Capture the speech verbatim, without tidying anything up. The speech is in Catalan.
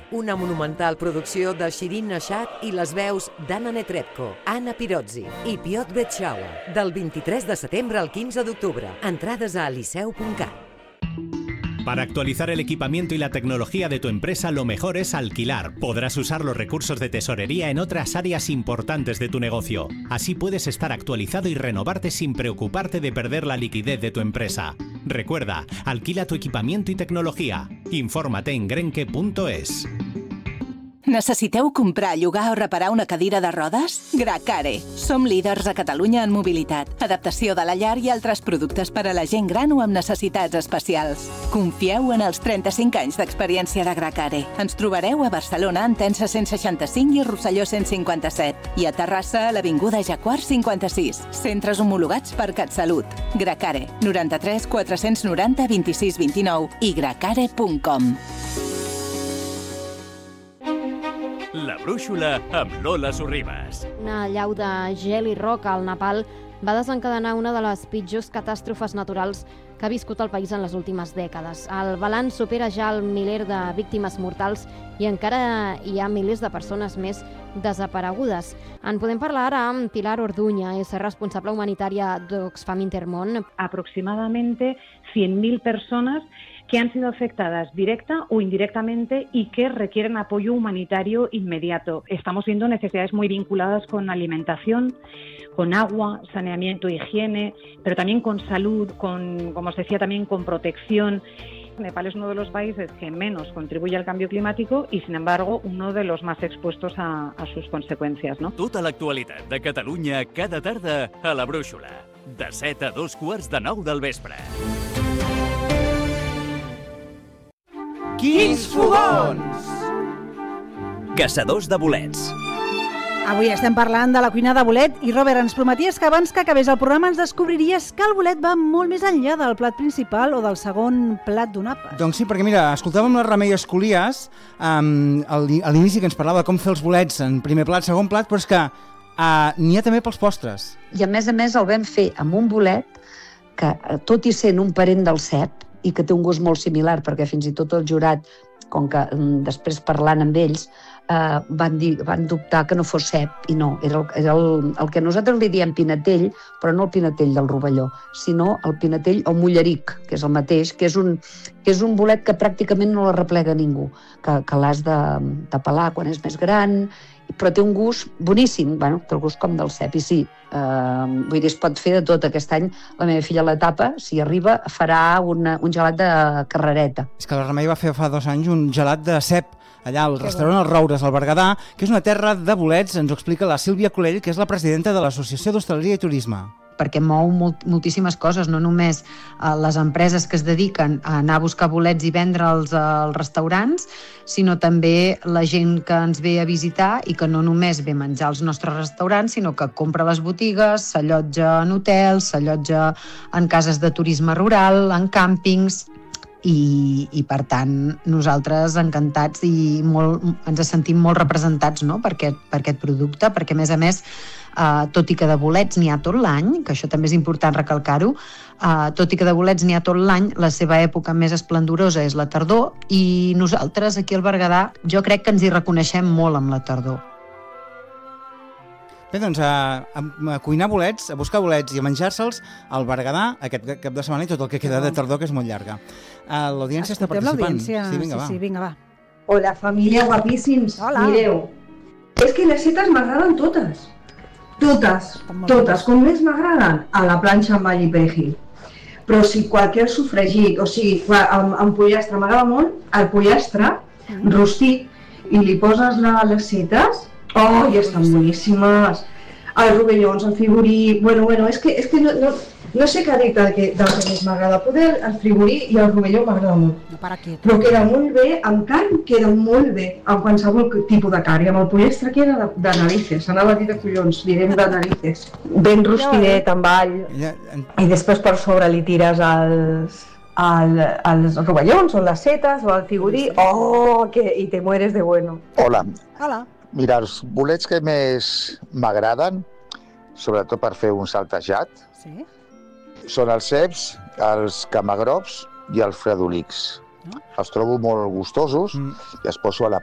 una monumental producció de Shirin Nashat i les veus d'Anna Netrebko, Anna Pirozzi i Piotr Betxaua, del vint-i-tres de setembre al quinze d'octubre. Entrades a liceu punt cat. Para actualizar el equipamiento y la tecnología de tu empresa, lo mejor es alquilar. Podrás usar los recursos de tesorería en otras áreas importantes de tu negocio. Así puedes estar actualizado y renovarte sin preocuparte de perder la liquidez de tu empresa. Recuerda, alquila tu equipamiento y tecnología. Infórmate en grenke punto es. Necessiteu comprar, llogar o reparar una cadira de rodes? Gracare. Som líders a Catalunya en mobilitat, adaptació de la llar i altres productes per a la gent gran o amb necessitats especials. Confieu en els trenta-cinc anys d'experiència de Gracare. Ens trobareu a Barcelona, Entença cent seixanta-cinc i Rosselló cent cinquanta-set. I a Terrassa, a l'Avinguda Jacquard cinquanta-sis. Centres homologats per CatSalut. Gracare. noranta-tres quatre-cents noranta vint-i-sis vint-i-nou i gracare punt com. La brúixola amb Lola Sorribas. Una allau de gel i roca al Nepal va desencadenar una de les pitjors catàstrofes naturals que ha viscut el país en les últimes dècades. El balanç supera ja el miler de víctimes mortals i encara hi ha milers de persones més desaparegudes. En podem parlar ara amb Pilar Orduña, és responsable humanitària d'Oxfam Intermón. Aproximadamente cien mil personas que han sido afectadas directa o indirectamente y que requieren apoyo humanitario inmediato. Estamos viendo necesidades muy vinculadas con alimentación, con agua, saneamiento, higiene, pero también con salud, con, como os decía, también con protección. Nepal es uno de los países que menos contribuye al cambio climático y, sin embargo, uno de los más expuestos a, a sus consecuencias, ¿no? Tota l'actualitat de Catalunya cada tarda a La Brúixola, de set a dos quarts de nou del vespre. Quins fogons! Caçadors de bolets. Avui estem parlant de la cuina de bolet i, Robert, ens prometies que abans que acabés el programa ens descobriries que el bolet va molt més enllà del plat principal o del segon plat d'un àpat. Doncs sí, perquè mira, escoltàvem la Remei Escolias um, a l'inici que ens parlava de com fer els bolets en primer plat, segon plat, però és que uh, n'hi ha també pels postres. I a més a més el vam fer amb un bolet que, tot i sent un parent del cep, i que té un gust molt similar, perquè fins i tot el jurat, com que després parlant amb ells, eh, van, dir, van dubtar que no fos cep, i no, era, el, era el, el que nosaltres li diem pinatell, però no el pinatell del rovelló, sinó el pinatell o mulleric, que és el mateix, que és un, que és un bolet que pràcticament no l'arreplega ningú, que, que l'has de, de pelar quan és més gran, però té un gust boníssim, bueno, té el gust com del cep, i sí, eh, vull dir, es pot fer de tot. Aquest any la meva filla a l'etapa, si arriba, farà una, un gelat de carrereta. És que la Remei va fer fa dos anys un gelat de cep, allà al restaurant Els Roures, al Berguedà, que és una terra de bolets, ens ho explica la Sílvia Colell, que és la presidenta de l'Associació d'Hostaleria i Turisme. Perquè mou molt, moltíssimes coses, no només eh, les empreses que es dediquen a anar a buscar bolets i vendre'ls als restaurants, sinó també la gent que ens ve a visitar i que no només ve a menjar als nostres restaurants, sinó que compra a les botigues, s'allotja en hotels, s'allotja en cases de turisme rural, en càmpings, i, i per tant nosaltres encantats i molt, ens sentim molt representats, no? per, aquest, per aquest producte, perquè a més a més Uh, tot i que de bolets n'hi ha tot l'any, que això també és important recalcar-ho, uh, tot i que de bolets n'hi ha tot l'any, la seva època més esplendorosa és la tardor, i nosaltres aquí al Berguedà jo crec que ens hi reconeixem molt amb la tardor. Bé, doncs a, a, a cuinar bolets, a buscar bolets i a menjar-se'ls al Berguedà aquest cap de setmana i tot el que queda de tardor, que és molt llarga. Uh, l'audiència està participant. Sí, vinga, sí, sí, vinga, va. Hola, família, guapíssims. Hola. Mireu, és que les setes m'agraden totes. Totes, totes, com més m'agraden, a la planxa amb all i perejil. Però si qualsevol sofregit, o sigui, amb, amb pollastre m'agrada molt, el pollastre mm. rostit, i li poses la, les setes, oh, i estan boníssimes. Els rovellons, el figurí, bueno, bueno, és que, és que no, no, no sé què dir del que, del que més m'agrada. Poder el figurí i el rovelló m'agrada molt. No para aquí. Però queda molt bé, amb carn queda molt bé, amb qualsevol tipus de carn. I amb el pollastre queda de, de narices, anava a dir de collons, direm de narices. Ben rostinet, amb all, i després per sobre li tires els, el, els rovellons o les setes o el figurí, oh, que, i te mueres de bueno. Hola. Hola. Mira, els bolets que més m'agraden, sobretot per fer un saltejat, sí? Són els ceps, els camagrops i els fredolics. No? Els trobo molt gustosos mm. i els poso a la